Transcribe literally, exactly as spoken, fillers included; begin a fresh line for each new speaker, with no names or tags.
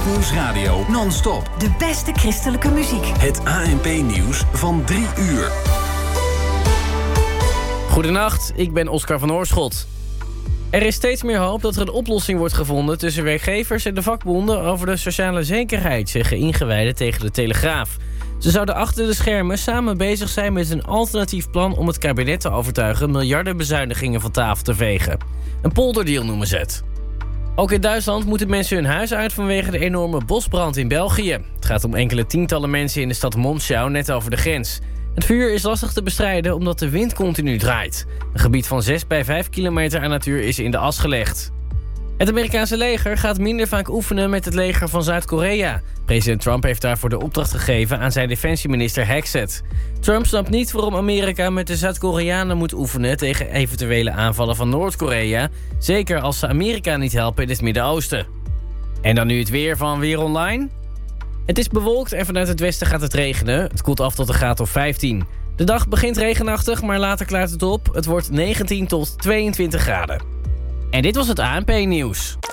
Nieuwsradio non-stop.
De beste christelijke muziek.
Het A N P-nieuws van drie uur.
Goedenacht, ik ben Oscar van Oorschot. Er is steeds meer hoop dat er een oplossing wordt gevonden tussen werkgevers en de vakbonden over de sociale zekerheid, zeggen ingewijden tegen de Telegraaf. Ze zouden achter de schermen samen bezig zijn met een alternatief plan om het kabinet te overtuigen miljarden bezuinigingen van tafel te vegen. Een polderdeal noemen ze het. Ook in Duitsland moeten mensen hun huis uit vanwege de enorme bosbrand in België. Het gaat om enkele tientallen mensen in de stad Monschau, net over de grens. Het vuur is lastig te bestrijden omdat de wind continu draait. Een gebied van zes bij vijf kilometer aan natuur is in de as gelegd. Het Amerikaanse leger gaat minder vaak oefenen met het leger van Zuid-Korea. President Trump heeft daarvoor de opdracht gegeven aan zijn defensieminister Hexet. Trump snapt niet waarom Amerika met de Zuid-Koreanen moet oefenen tegen eventuele aanvallen van Noord-Korea. Zeker als ze Amerika niet helpen in het Midden-Oosten. En dan nu het weer van Weer Online. Het is bewolkt en vanuit het westen gaat het regenen. Het koelt af tot een graad of vijftien. De dag begint regenachtig, maar later klaart het op. Het wordt negentien tot tweeëntwintig graden. En dit was het A N P-nieuws.